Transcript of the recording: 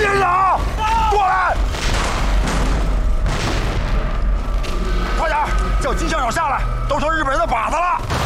金先生，过来！快点，叫金校长下来，都成日本人的靶子了。